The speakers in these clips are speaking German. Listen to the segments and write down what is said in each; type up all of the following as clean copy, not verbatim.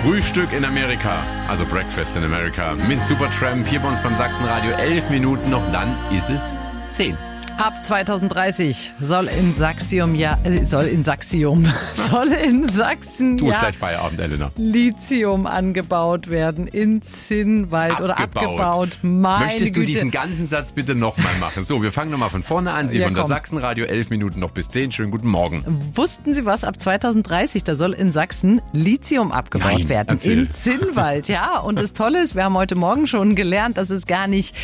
Frühstück in Amerika, also Breakfast in America mit Supertramp hier bei uns beim Sachsenradio. 11 Minuten noch, dann ist es 10. Ab 2030 soll in Sachsen Du hast gleich Feierabend, Elena. Lithium angebaut werden in Zinnwald oder abgebaut. Möchtest du diesen ganzen Satz bitte nochmal machen? So, wir fangen nochmal von vorne an. Sie von der Sachsenradio, 11 Minuten noch bis 10. Schönen guten Morgen. Wussten Sie was? Ab 2030, da soll in Sachsen Lithium abgebaut werden. Erzähl. In Zinnwald, ja. Und das Tolle ist, wir haben heute Morgen schon gelernt, dass es gar nicht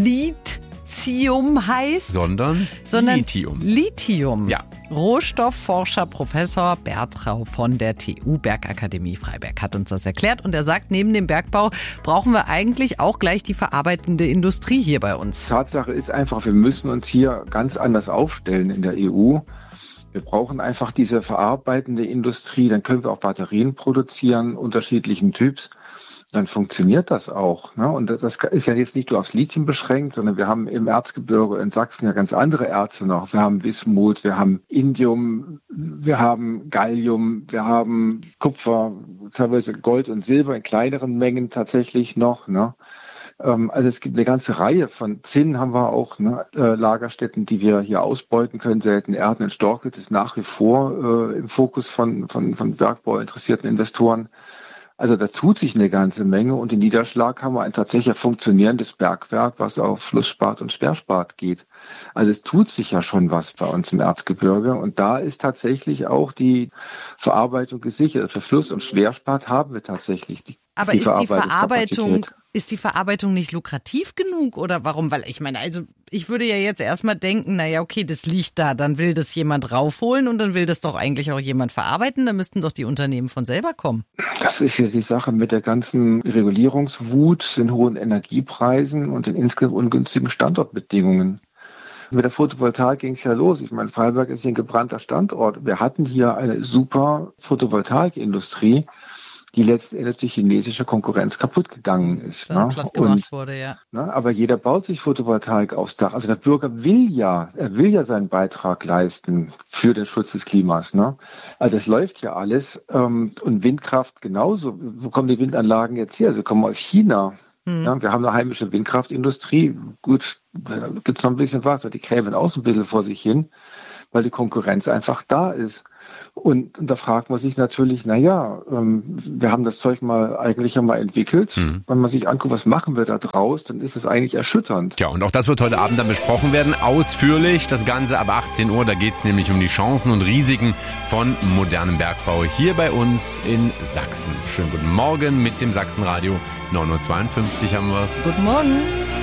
Lithium heißt, sondern Lithium. Lithium. Ja. Rohstoffforscher Professor Bert Rau von der TU Bergakademie Freiberg hat uns das erklärt. Und er sagt, neben dem Bergbau brauchen wir eigentlich auch gleich die verarbeitende Industrie hier bei uns. Tatsache ist einfach, wir müssen uns hier ganz anders aufstellen in der EU. Wir brauchen einfach diese verarbeitende Industrie. Dann können wir auch Batterien produzieren, unterschiedlichen Typs. Dann funktioniert das auch. Ne? Und das ist ja jetzt nicht nur aufs Lithium beschränkt, sondern wir haben im Erzgebirge in Sachsen ja ganz andere Erze noch. Wir haben Wismut, wir haben Indium, wir haben Gallium, wir haben Kupfer, teilweise Gold und Silber in kleineren Mengen tatsächlich noch. Ne? Also es gibt eine ganze Reihe von Zinn haben wir auch, ne? Lagerstätten, die wir hier ausbeuten können. Seltene Erden in Storkelt ist nach wie vor im Fokus von Bergbau interessierten Investoren. Also da tut sich eine ganze Menge und im Niederschlag haben wir ein tatsächlich funktionierendes Bergwerk, was auf Flussspat und Sperrspat geht. Also es tut sich ja schon was bei uns im Erzgebirge und da ist tatsächlich auch die Verarbeitung gesichert. Für Fluss- und Schwerspat haben wir tatsächlich die Aber ist die Verarbeitung nicht lukrativ genug oder warum? Weil ich meine, also ich würde ja jetzt erstmal denken, naja, okay, das liegt da, dann will das jemand raufholen und dann will das doch eigentlich auch jemand verarbeiten, da müssten doch die Unternehmen von selber kommen. Das ist ja die Sache mit der ganzen Regulierungswut, den hohen Energiepreisen und den insgesamt ungünstigen Standortbedingungen. Mit der Photovoltaik ging es ja los. Ich meine, Freiberg ist hier ein gebrannter Standort. Wir hatten hier eine super Photovoltaikindustrie, die letztendlich durch chinesische Konkurrenz kaputt gegangen ist. Dann platt gemacht wurde, ja. Ne, aber jeder baut sich Photovoltaik aufs Dach. Also der Bürger will ja seinen Beitrag leisten für den Schutz des Klimas. Ne? Also das läuft ja alles. Und Windkraft genauso. Wo kommen die Windanlagen jetzt her? Sie kommen aus China. Ja, wir haben eine heimische Windkraftindustrie. Gut, da gibt es noch ein bisschen was. Die krämen auch so ein bisschen vor sich hin, weil die Konkurrenz einfach da ist. Und da fragt man sich natürlich, wir haben das Zeug eigentlich einmal entwickelt. Wenn man sich anguckt, was machen wir da draus, dann ist es eigentlich erschütternd. Tja, und auch das wird heute Abend dann besprochen werden, ausführlich. Das Ganze ab 18 Uhr, da geht es nämlich um die Chancen und Risiken von modernem Bergbau hier bei uns in Sachsen. Schönen guten Morgen mit dem Sachsenradio. 9.52 Uhr haben wir es. Guten Morgen.